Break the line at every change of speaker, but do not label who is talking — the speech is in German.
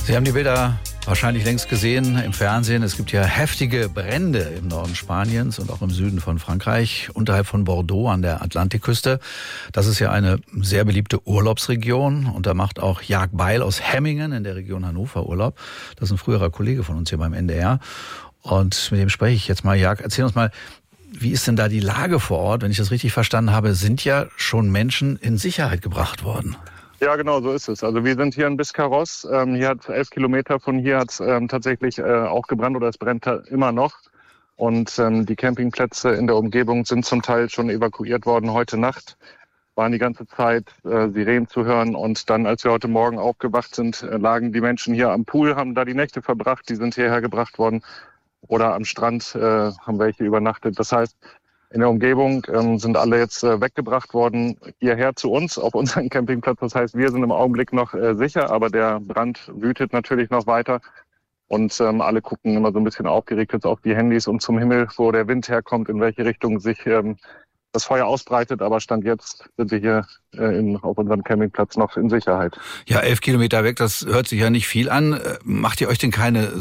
Sie haben die Bilder wahrscheinlich längst gesehen im Fernsehen. Es gibt ja heftige Brände im Norden Spaniens und auch im Süden von Frankreich, unterhalb von Bordeaux an der Atlantikküste. Das ist ja eine sehr beliebte Urlaubsregion und da macht auch Jörg Beil aus Hemmingen in der Region Hannover Urlaub. Das ist ein früherer Kollege von uns hier beim NDR und mit dem spreche ich jetzt mal. Jörg, erzähl uns mal, wie ist denn da die Lage vor Ort? Wenn ich das richtig verstanden habe, sind ja schon Menschen in Sicherheit gebracht worden.
Ja, genau, so ist es. Also wir sind hier in Biscarrosse. Hier hat 11 Kilometer von hier hat es tatsächlich auch gebrannt oder es brennt immer noch. Und die Campingplätze in der Umgebung sind zum Teil schon evakuiert worden. Heute Nacht waren die ganze Zeit Sirenen zu hören. Und dann, als wir heute Morgen aufgewacht sind, lagen die Menschen hier am Pool, haben da die Nächte verbracht. Die sind hierher gebracht worden. Oder am Strand haben welche übernachtet. Das heißt, in der Umgebung sind alle jetzt weggebracht worden hierher zu uns auf unseren Campingplatz. Das heißt, wir sind im Augenblick noch sicher, aber der Brand wütet natürlich noch weiter. Und alle gucken immer so ein bisschen aufgeregt jetzt auf die Handys und zum Himmel, wo der Wind herkommt, in welche Richtung sich das Feuer ausbreitet. Aber Stand jetzt sind wir hier auf unserem Campingplatz noch in Sicherheit.
Ja, 11 Kilometer weg, das hört sich ja nicht viel an. Macht ihr euch denn keine